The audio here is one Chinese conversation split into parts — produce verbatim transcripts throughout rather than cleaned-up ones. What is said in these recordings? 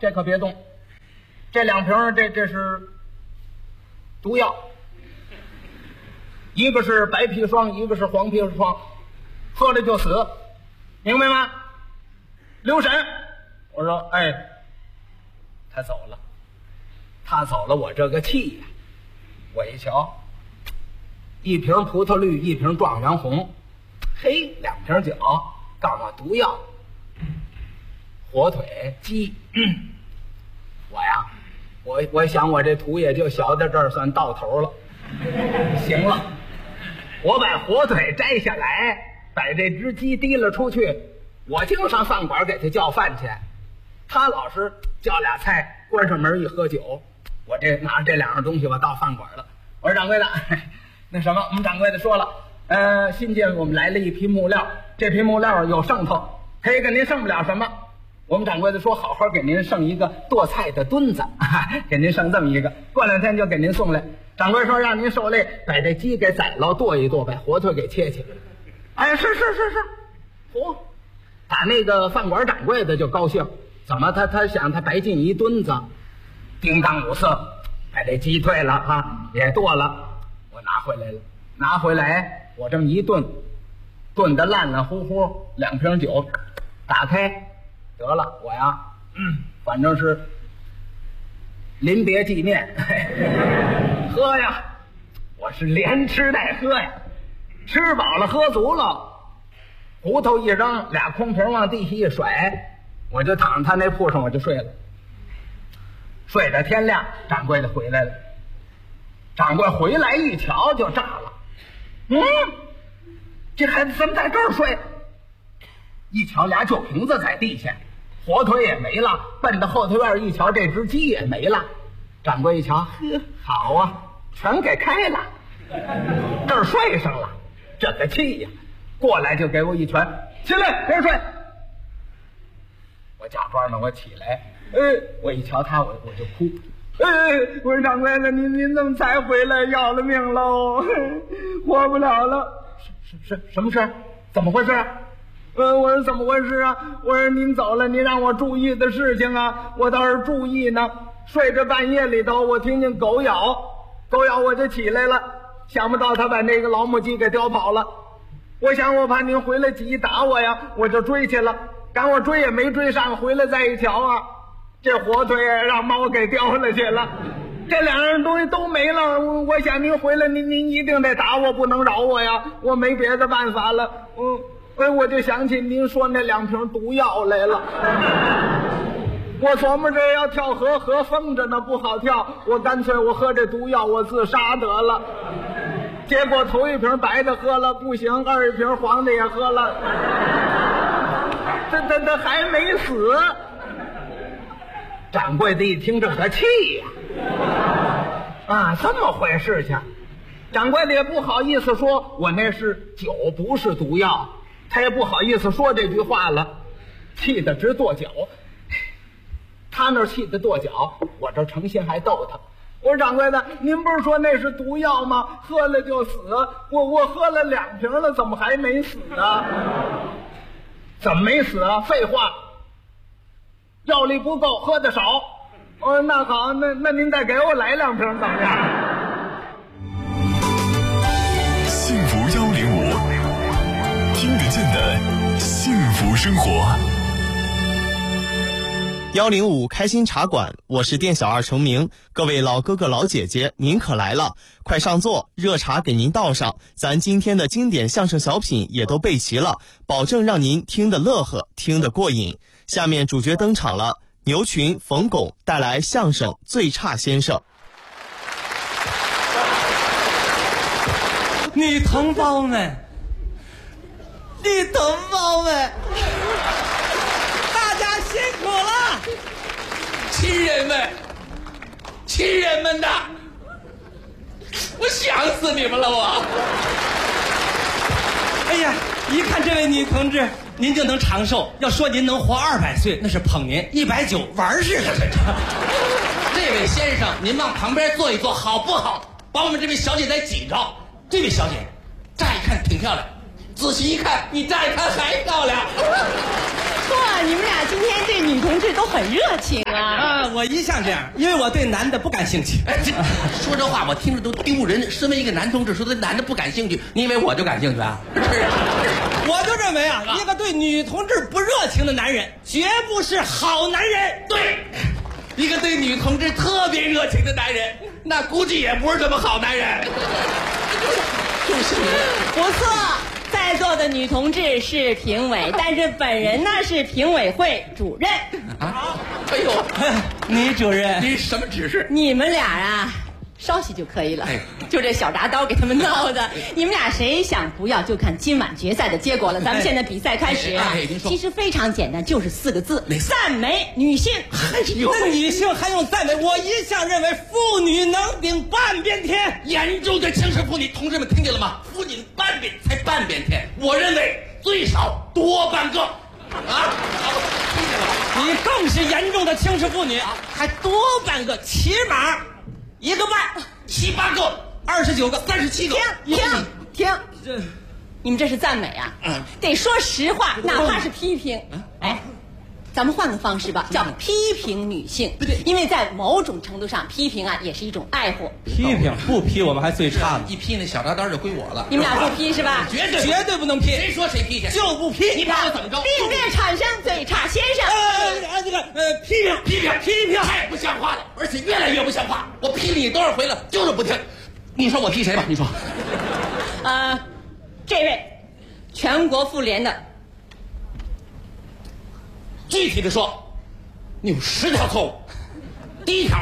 这可别动。这两瓶这这是毒药，一个是白砒霜，一个是黄砒霜，喝了就死，明白吗？留神。我说哎，他走了，他走了，我这个气呀！我一瞧，一瓶葡萄绿，一瓶状元红，嘿，两瓶酒，告诉我毒药，火腿鸡。嗯、我呀，我我想我这图也就小到这儿算到头了。行了，我把火腿摘下来，把这只鸡提了出去，我就上饭馆给他叫饭去。他老是叫俩菜，关上门一喝酒。我这拿着这两样东西，我到饭馆了。我说掌柜的，那什么，我们掌柜的说了，呃，新进我们来了一批木料，这批木料有剩头，可以给您剩不了什么。我们掌柜的说，好好给您剩一个剁菜的墩子，给您剩这么一个，过两天就给您送来。掌柜说让您受累，把这鸡给宰了，剁一剁，把火腿给切切。哎，是是是是，嚯！打那个饭馆掌柜的就高兴，怎么他他想他白进一墩子，叮当五色，把这鸡退了啊，也剁了，我拿回来了，拿回来我这么一炖，炖得烂烂乎乎，两瓶酒，打开得了，我呀，嗯，反正是临别纪念，喝呀，我是连吃带喝呀，吃饱了喝足了。骨头一扔，俩空瓶往地下一甩，我就躺他那铺上我就睡了。睡到天亮，掌柜的回来了。掌柜回来一瞧就炸了，嗯，这孩子怎么在这儿睡？一瞧俩酒瓶子在地下，火腿也没了，奔到后头院一瞧，这只鸡也没了。掌柜一瞧，呵，好啊，全给开了，这儿睡上了，这个气呀！过来就给我一拳，起来别睡。我假装呢，我起来，哎，我一瞧他，我我就哭，哎，我说掌柜的，您您怎么才回来？要了命喽，活不了了。什什什么事？怎么回事？呃，我说怎么回事啊？我说您走了，您让我注意的事情啊，我倒是注意呢。睡着半夜里头，我听见狗咬，狗咬我就起来了，想不到他把那个老母鸡给叼跑了。我想我怕您回来急打我呀，我就追去了，赶我追也没追上，回来再一瞧啊，这火腿让猫给叼了去了，这两样东西都没了。我想您回来，您您一定得打我，不能饶我呀，我没别的办法了。嗯，哎，我就想起您说那两瓶毒药来了。我琢磨着要跳河，河封着呢，不好跳，我干脆我喝这毒药，我自杀得了。结果头一瓶白的喝了不行，二一瓶黄的也喝了，这这这还没死。掌柜的一听这个气呀，啊，这么回事情。掌柜的也不好意思说我那是酒不是毒药，他也不好意思说这句话了，气得直跺脚。他那气得跺脚，我这诚心还逗他。我说掌柜的，您不是说那是毒药吗？喝了就死。我我喝了两瓶了，怎么还没死啊？怎么没死啊？废话，药力不够，喝的少。我说那好，那那您再给我来两瓶怎么样？ 幸福幺零五，听得见的幸福生活。 幺零五开心茶馆，我是店小二程明。各位老哥哥老姐姐，您可来了，快上座，热茶给您倒上，咱今天的经典相声小品也都备齐了，保证让您听得乐呵，听得过瘾。下面主角登场了，牛群、冯巩带来相声《最差先生》。 女同胞们，女同胞们，大家辛苦了，亲人们，亲人们呐，我想死你们了我。哎呀，一看这位女同志，您就能长寿。要说您能活二百岁，那是捧您；一百九玩似的。这位先生，您往旁边坐一坐，好不好？把我们这位小姐再挤着。这位小姐，乍一看挺漂亮，仔细一看，比乍一看还漂亮。 哇，你们俩今天对女同志都很热情啊！ 啊，我一向这样，因为我对男的不感兴趣。 哎，这说这话我听着都丢人。身为一个男同志，说对男的不感兴趣，你以为我就感兴趣啊？ 我就认为啊，一个对女同志不热情的男人，绝不是好男人。 对，一个对女同志特别热情的男人，那估计也不是什么好男人。就是不错，在座的女同志是评委，但是本人呢是评委会主任。 啊，哎呦， 女主任， 你什么指示？ 你们俩啊，稍息就可以了。 哎， 就这小铡刀给他们闹的，你们俩谁想不要就看今晚决赛的结果了。咱们现在比赛开始啊， 哎哎哎您说其实非常简单，就是四个字： 哪四赞美女性。 哎呦， 那女性还用赞美？我一向认为妇女能顶半边天。 严重的轻视妇女，同志们听见了吗？妇女半边才半边天，我认为最少多半个。啊，听见了吗？ 你更是严重的轻视妇女，还多半个，起码一个半， 七八个， 二十九个， 三十七个。 停停停！ 这你们这是赞美啊？ 嗯得说实话，哪怕是批评。哎，咱们换个方式吧，叫批评女性。 对对因为在某种程度上，批评啊也是一种爱护。 批评不批，我们还最差呢。 一批那小铡刀就归我了。 你们俩不批是吧？ 绝对绝对不能批， 谁说谁批去？ 就不批。 你怕我怎么着？ 病变产生最差先生。 呃呃，这个呃，批评批评批评，太不像话了，而且越来越不像话。我批你多少回了，就是不听。你说我批谁吧？你说。 呃，这位全国妇联的， 具体的说，你有十条错误。第一条，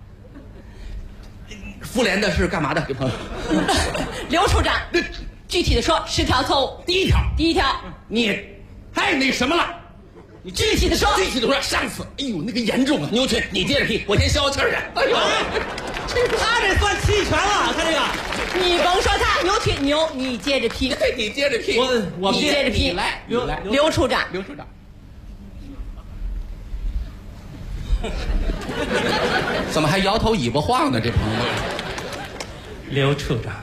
妇联的是干嘛的？这朋友， 刘处长，具体的说十条错误。 第一条， 第一条， 你太那什么了。 你具体的说。 具体的说，上次，哎呦，那个严重啊！牛群，你接着批，我先消消气儿去。哎呦， 他这算弃权了，他这个。 你甭说他牛群牛，你接着批。 你接着批， 我我你接着批你来，你来， 刘处长， 刘处长，怎么还摇头尾巴晃呢？这朋友， 刘处长，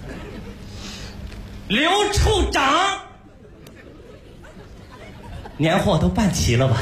刘处长，年货都办齐了吧？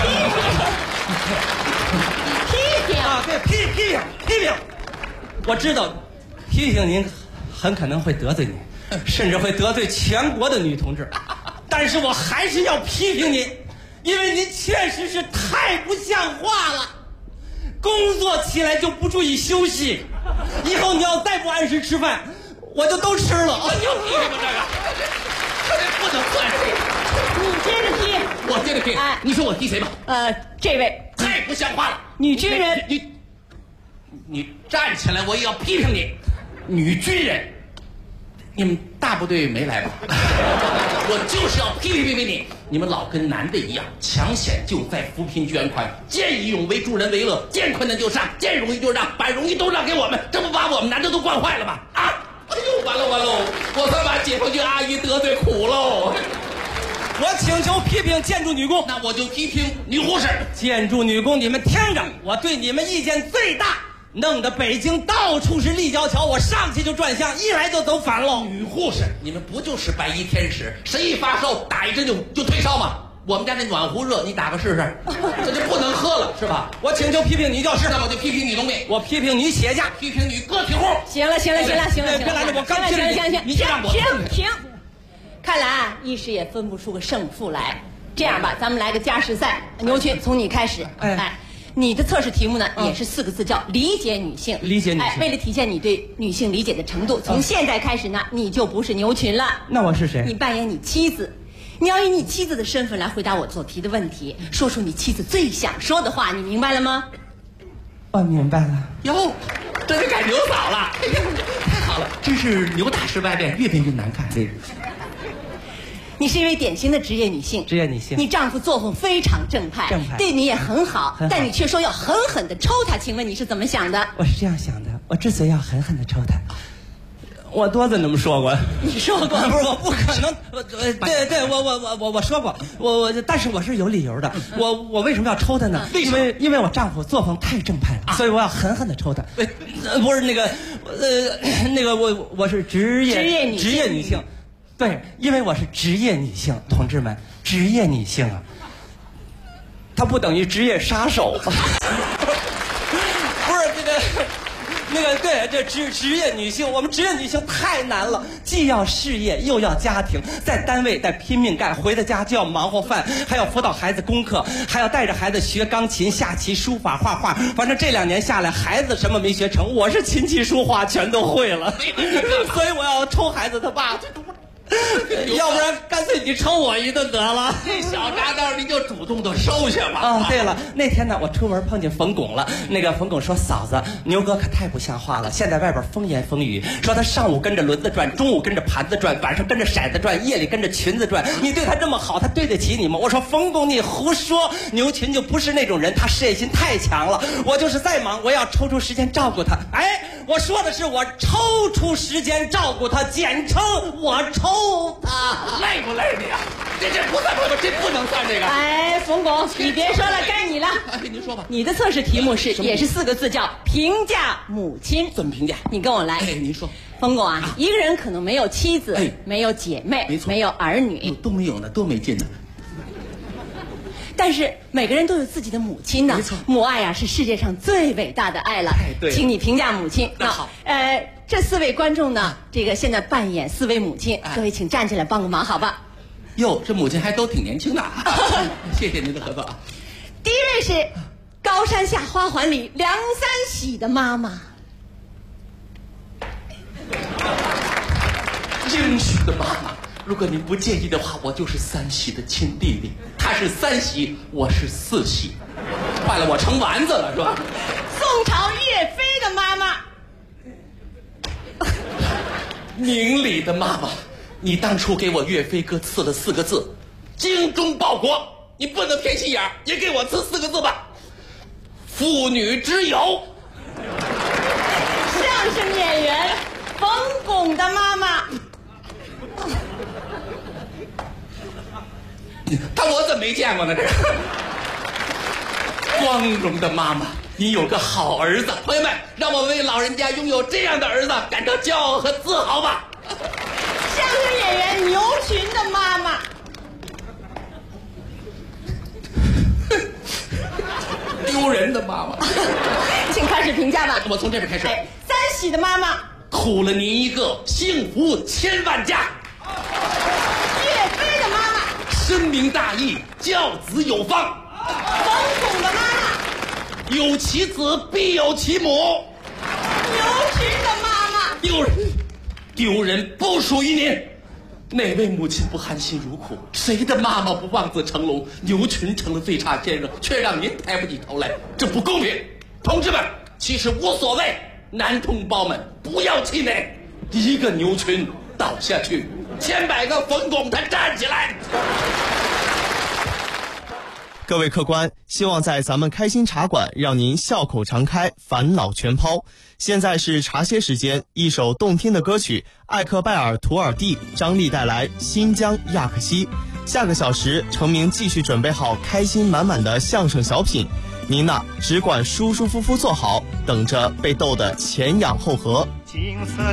批评啊，对，批批评批评，我知道，批评您很可能会得罪您，甚至会得罪全国的女同志，但是我还是要批评您，因为您确实是太不像话了。工作起来就不注意休息，以后你要再不按时吃饭，我就都吃了。 我又批评这个，这不能算是。 你接着批。 我接着批， 哎你说我批谁吧？ 呃，这位太不像话了， 女军人， 你你你站起来，我也要批评你。女军人，你们大部队没来吧？我就是要批评批评你，你们老跟男的一样，抢险救灾，扶贫捐款，见义勇为，助人为乐，见困难就上，见容易就让，把容易都让给我们，这不把我们男的都惯坏了吗？啊！哎呦，完了完喽，我算把解放军阿姨得罪苦喽。 我请求批评建筑女工， 那我就批评女护士。 建筑女工，你们听着，我对你们意见最大，弄得北京到处是立交桥，我上去就转向，一来就走反喽。 女护士，你们不就是白衣天使？谁一发烧打一针就就退烧吗？我们家那暖壶热，你打个试试，这就不能喝了是吧？ 我请求批评女教师， 那我就批评女农民， 我批评女企业家， 批评女个体户。 行了行了行了行了， 别拦着我刚行了行了行了， 你让我停停。看来啊，一时也分不出个胜负来。这样吧，咱们来个加时赛。牛群，从你开始。 哎哎，你的测试题目呢，也是四个字，叫理解女性。 理解女性哎，为了体现你对女性理解的程度，从现在开始呢，你就不是牛群了。 那我是谁？ 你扮演你妻子。你要以你妻子的身份来回答我所提的问题，说出你妻子最想说的话，你明白了吗？ 我明白了。 哟，这就改牛嫂了，哎呀，太好了，真是牛大师外边越变越难看，这是。 你是一位典型的职业女性， 职业女性你丈夫作风非常正派， 正派对你也很好， 很好但你却说要狠狠的抽他，请问你是怎么想的？ 我是这样想的，我之所以要狠狠的抽他，我多次那么说过。 你说过不是，我不可能。我呃，对对，我我我我我说过，我我，但是我是有理由的。我我为什么要抽他呢？因为因为我丈夫作风太正派了，所以我要狠狠的抽他。呃，不是那个，呃，那个我我是职业职业女性职业女性，对，因为我是职业女性，同志们，职业女性啊。 它不等于职业杀手。不是这个。那个对，这职职业女性，我们职业女性太难了，既要事业又要家庭，在单位得拼命干，回到家就要忙活饭，还要辅导孩子功课，还要带着孩子学钢琴、下棋、书法、画画。反正这两年下来，孩子什么没学成，我是琴棋书画全都会了，所以我要抽孩子他爸。要不然干脆你抽我一顿得了。 这小铡刀你就主动的收下吧。 啊，对了，那天呢，我出门碰见冯巩了。那个冯巩说：“嫂子，牛哥可太不像话了，现在外边风言风语，说他上午跟着轮子转，中午跟着盘子转，晚上跟着骰子转，夜里跟着裙子转。你对他这么好，他对得起你吗？”我说：“冯巩，你胡说，牛群就不是那种人，他事业心太强了。我就是再忙，我要抽出时间照顾他。哎，我说的是我抽出时间照顾他，简称我抽。” 累不累你啊？这这不算，不这不能算这个。 哎，冯巩，你别说了，该你了。 哎，您说吧。 你的测试题目是也是四个字，叫评价母亲。 怎么评价？ 你跟我来。 哎，您说。 冯巩啊，一个人可能没有妻子， 哎， 没有姐妹， 没错， 没有儿女， 都没有呢，多没劲呢。 但是每个人都有自己的母亲呢。 没错， 母爱啊是世界上最伟大的爱了。 哎，对， 请你评价母亲。 那好， 呃，这四位观众呢，这个现在扮演四位母亲，各位请站起来帮个忙，好吧？ 哟，这母亲还都挺年轻的啊！谢谢您的合作啊。 第一位是高山下花环里梁三喜的妈妈， 应许的妈妈。如果您不介意的话，我就是三喜的亲弟弟，他是三喜，我是四喜，坏了，我成丸子了是吧？ 宋朝岳飞的妈妈， 明理的妈妈，你当初给我岳飞哥赐了四个字，精忠报国，你不能偏心眼儿，也给我赐四个字吧，妇女之友。 相声演员冯巩的妈妈。 他我怎么没见过呢？这个光荣的妈妈，你有个好儿子。朋友们，让我为老人家拥有这样的儿子感到骄傲和自豪吧。 相声演员牛群的妈妈， 丢人的妈妈。 请开始评价吧。 我从这边开始。 哎，三喜的妈妈， 苦了您一个，幸福千万家。 岳飞的妈妈， 深明大义，教子有方。 冯巩的妈妈， 有其子必有其母。 牛群的妈妈， 丢人，丢人不属于您。哪位母亲不含辛茹苦？谁的妈妈不望子成龙？牛群成了最差先生，却让您抬不起头来，这不公平。同志们，其实无所谓，男同胞们不要气馁，一个牛群倒下去，千百个冯巩他站起来。 各位客官，希望在咱们开心茶馆让您笑口常开，烦恼全抛。现在是茶歇时间，一首动听的歌曲，艾克拜尔图尔蒂张力带来新疆亚克西。下个小时，程明继续准备好开心满满的相声小品，您呢只管舒舒服服坐好，等着被逗得前仰后合。